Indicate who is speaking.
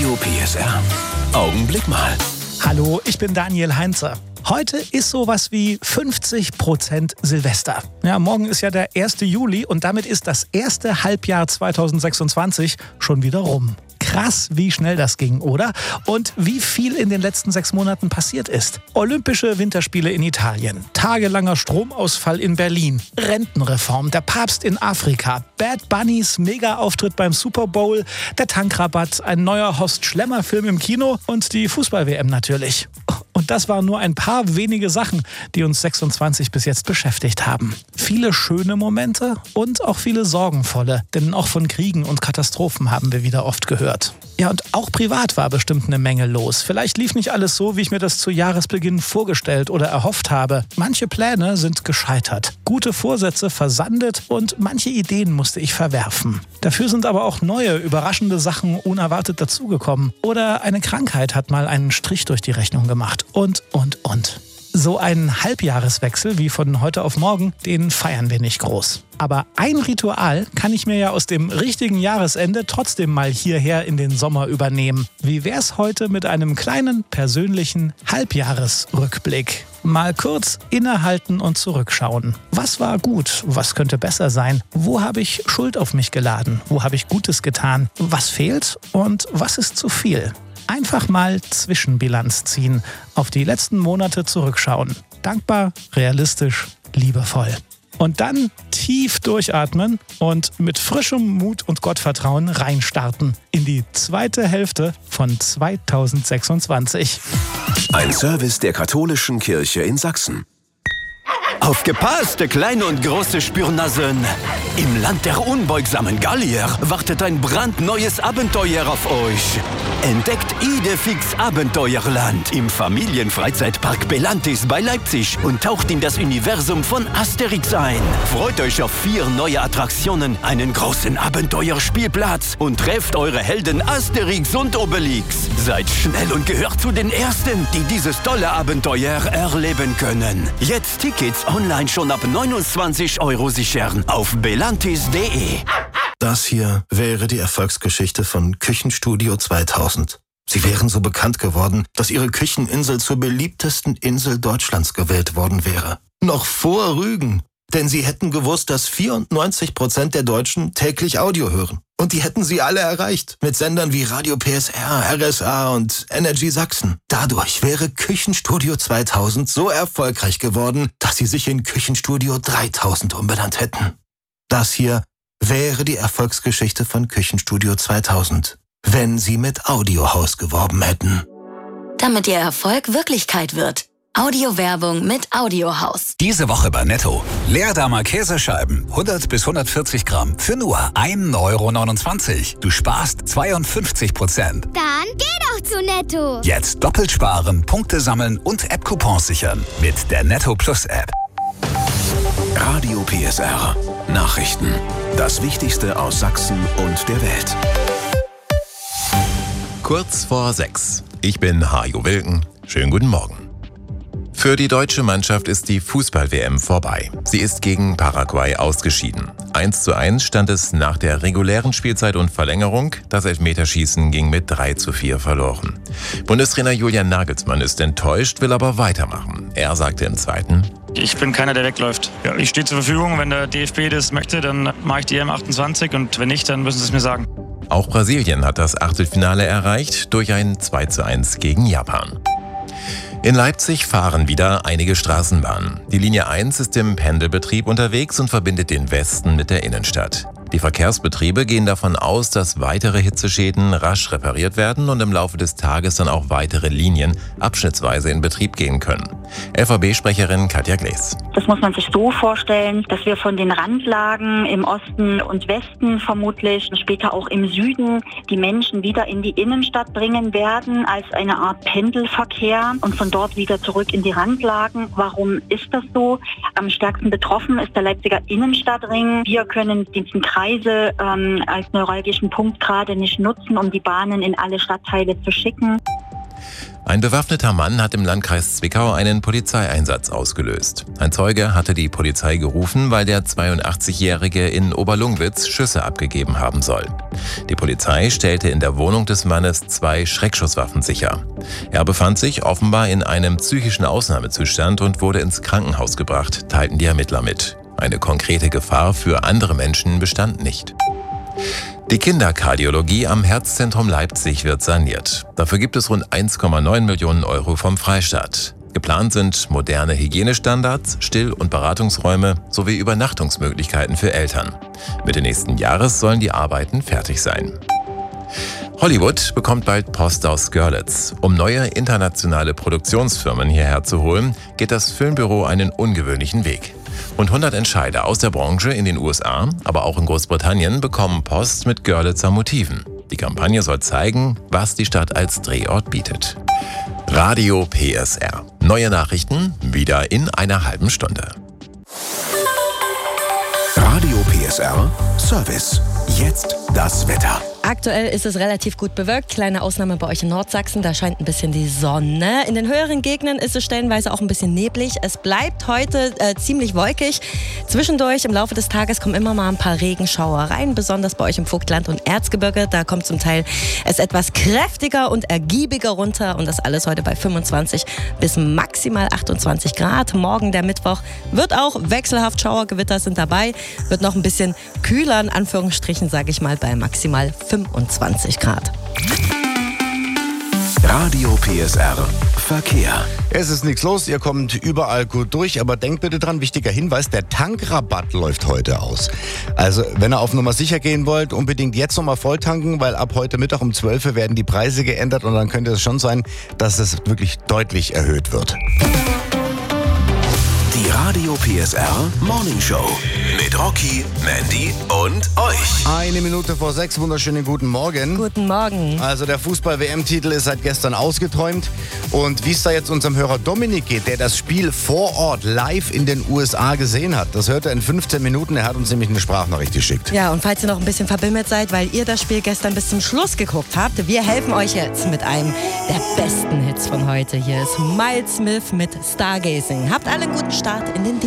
Speaker 1: Radio PSR. Augenblick mal.
Speaker 2: Hallo, ich bin Daniel Heinze. Heute ist sowas wie 50% Silvester. Ja, morgen ist ja der 1. Juli und damit ist das erste Halbjahr 2026 schon wieder rum. Krass, wie schnell das ging, oder? Und wie viel in den letzten 6 Monaten passiert ist. Olympische Winterspiele in Italien, tagelanger Stromausfall in Berlin, Rentenreform, der Papst in Afrika, Bad Bunnys Mega-Auftritt beim Super Bowl, der Tankrabatt, ein neuer Horst-Schlemmer-Film im Kino und die Fußball-WM natürlich. Und das waren nur ein paar wenige Sachen, die uns 26 bis jetzt beschäftigt haben. Viele schöne Momente und auch viele sorgenvolle, denn auch von Kriegen und Katastrophen haben wir wieder oft gehört. Ja, und auch privat war bestimmt eine Menge los. Vielleicht lief nicht alles so, wie ich mir das zu Jahresbeginn vorgestellt oder erhofft habe. Manche Pläne sind gescheitert, gute Vorsätze versandet und manche Ideen musste ich verwerfen. Dafür sind aber auch neue, überraschende Sachen unerwartet dazugekommen. Oder eine Krankheit hat mal einen Strich durch die Rechnung gemacht. Und. So einen Halbjahreswechsel wie von heute auf morgen, den feiern wir nicht groß. Aber ein Ritual kann ich mir ja aus dem richtigen Jahresende trotzdem mal hierher in den Sommer übernehmen. Wie wär's heute mit einem kleinen, persönlichen Halbjahresrückblick? Mal kurz innehalten und zurückschauen. Was war gut? Was könnte besser sein? Wo habe ich Schuld auf mich geladen? Wo habe ich Gutes getan? Was fehlt? Und was ist zu viel? Einfach mal Zwischenbilanz ziehen, auf die letzten Monate zurückschauen. Dankbar, realistisch, liebevoll. Und dann tief durchatmen und mit frischem Mut und Gottvertrauen reinstarten in die zweite Hälfte von 2026.
Speaker 1: Ein Service der Katholischen Kirche in Sachsen.
Speaker 3: Aufgepasst, kleine und große Spürnasen! Im Land der unbeugsamen Gallier wartet ein brandneues Abenteuer auf euch. Entdeckt Idefix Abenteuerland im Familienfreizeitpark Belantis bei Leipzig und taucht in das Universum von Asterix ein. Freut euch auf 4 neue Attraktionen, einen großen Abenteuerspielplatz und trefft eure Helden Asterix und Obelix. Seid schnell und gehört zu den Ersten, die dieses tolle Abenteuer erleben können. Jetzt Tickets online schon ab 29 € sichern auf belantis.de.
Speaker 4: Das hier wäre die Erfolgsgeschichte von Küchenstudio 2000. Sie wären so bekannt geworden, dass ihre Kücheninsel zur beliebtesten Insel Deutschlands gewählt worden wäre. Noch vor Rügen. Denn sie hätten gewusst, dass 94% der Deutschen täglich Audio hören. Und die hätten sie alle erreicht. Mit Sendern wie Radio PSR, RSA und Energy Sachsen. Dadurch wäre Küchenstudio 2000 so erfolgreich geworden, dass sie sich in Küchenstudio 3000 umbenannt hätten. Das hier wäre die Erfolgsgeschichte von Küchenstudio 2000, wenn sie mit Audiohaus geworben hätten.
Speaker 5: Damit ihr Erfolg Wirklichkeit wird. Audiowerbung mit Audiohaus.
Speaker 6: Diese Woche bei Netto. Leerdammer Käsescheiben, 100 bis 140 Gramm, für nur 1,29 €. Du sparst 52%.
Speaker 7: Dann geh doch zu Netto.
Speaker 6: Jetzt doppelt sparen, Punkte sammeln und App-Coupons sichern mit der Netto Plus App.
Speaker 1: Radio PSR. Nachrichten. Das Wichtigste aus Sachsen und der Welt.
Speaker 8: Kurz vor 6. Ich bin Hajo Wilken. Schönen guten Morgen. Für die deutsche Mannschaft ist die Fußball-WM vorbei. Sie ist gegen Paraguay ausgeschieden. 1:1 stand es nach der regulären Spielzeit und Verlängerung. Das Elfmeterschießen ging mit 3:4 verloren. Bundestrainer Julian Nagelsmann ist enttäuscht, will aber weitermachen. Er sagte im Zweiten:
Speaker 9: Ich bin keiner, der wegläuft. Ja, ich stehe zur Verfügung. Wenn der DFB das möchte, dann mache ich die EM 28 und wenn nicht, dann müssen sie es mir sagen.
Speaker 8: Auch Brasilien hat das Achtelfinale erreicht durch ein 2:1 gegen Japan. In Leipzig fahren wieder einige Straßenbahnen. Die Linie 1 ist im Pendelbetrieb unterwegs und verbindet den Westen mit der Innenstadt. Die Verkehrsbetriebe gehen davon aus, dass weitere Hitzeschäden rasch repariert werden und im Laufe des Tages dann auch weitere Linien abschnittsweise in Betrieb gehen können. LVB-Sprecherin Katja Glees.
Speaker 10: Das muss man sich so vorstellen, dass wir von den Randlagen im Osten und Westen vermutlich später auch im Süden die Menschen wieder in die Innenstadt bringen werden als eine Art Pendelverkehr und von dort wieder zurück in die Randlagen. Warum ist das so? Am stärksten betroffen ist der Leipziger Innenstadtring. Wir können diesen Kreise als neuralgischen Punkt gerade nicht nutzen, um die Bahnen in alle Stadtteile zu schicken.
Speaker 8: Ein bewaffneter Mann hat im Landkreis Zwickau einen Polizeieinsatz ausgelöst. Ein Zeuge hatte die Polizei gerufen, weil der 82-Jährige in Oberlungwitz Schüsse abgegeben haben soll. Die Polizei stellte in der Wohnung des Mannes 2 Schreckschusswaffen sicher. Er befand sich offenbar in einem psychischen Ausnahmezustand und wurde ins Krankenhaus gebracht, teilten die Ermittler mit. Eine konkrete Gefahr für andere Menschen bestand nicht. Die Kinderkardiologie am Herzzentrum Leipzig wird saniert. Dafür gibt es rund 1,9 Millionen Euro vom Freistaat. Geplant sind moderne Hygienestandards, Still- und Beratungsräume sowie Übernachtungsmöglichkeiten für Eltern. Mitte nächsten Jahres sollen die Arbeiten fertig sein. Hollywood bekommt bald Post aus Görlitz. Um neue internationale Produktionsfirmen hierher zu holen, geht das Filmbüro einen ungewöhnlichen Weg. Rund 100 Entscheider aus der Branche in den USA, aber auch in Großbritannien bekommen Post mit Görlitzer Motiven. Die Kampagne soll zeigen, was die Stadt als Drehort bietet. Radio PSR. Neue Nachrichten wieder in einer halben Stunde.
Speaker 1: Radio PSR Service. Jetzt das Wetter.
Speaker 11: Aktuell ist es relativ gut bewölkt. Kleine Ausnahme bei euch in Nordsachsen, da scheint ein bisschen die Sonne. In den höheren Gegenden ist es stellenweise auch ein bisschen neblig. Es bleibt heute ziemlich wolkig. Zwischendurch im Laufe des Tages kommen immer mal ein paar Regenschauer rein, besonders bei euch im Vogtland und Erzgebirge. Da kommt zum Teil es etwas kräftiger und ergiebiger runter und das alles heute bei 25 bis maximal 28 Grad. Morgen, der Mittwoch, wird auch wechselhaft Schauergewitter sind dabei. Wird noch ein bisschen kühler, in Anführungsstrichen, sage ich mal, bei maximal 25 Grad.
Speaker 1: Radio PSR Verkehr.
Speaker 12: Es ist nichts los, ihr kommt überall gut durch, aber denkt bitte dran, wichtiger Hinweis, der Tankrabatt läuft heute aus. Also, wenn ihr auf Nummer sicher gehen wollt, unbedingt jetzt nochmal volltanken, weil ab heute Mittag um 12 Uhr werden die Preise geändert und dann könnte es schon sein, dass es wirklich deutlich erhöht wird.
Speaker 1: Die Radio PSR Morning Show mit Rocky, Mandy und euch.
Speaker 12: 5:01, wunderschönen guten Morgen.
Speaker 11: Guten Morgen.
Speaker 12: Also der Fußball-WM-Titel ist seit gestern ausgeträumt. Und wie es da jetzt unserem Hörer Dominik geht, der das Spiel vor Ort live in den USA gesehen hat, das hört er in 15 Minuten. Er hat uns nämlich eine Sprachnachricht geschickt.
Speaker 11: Ja, und falls ihr noch ein bisschen verbimmelt seid, weil ihr das Spiel gestern bis zum Schluss geguckt habt, wir helfen euch jetzt mit einem der besten Hits von heute. Hier ist Miles Smith mit Stargazing. Habt alle einen guten Start in den Dienst.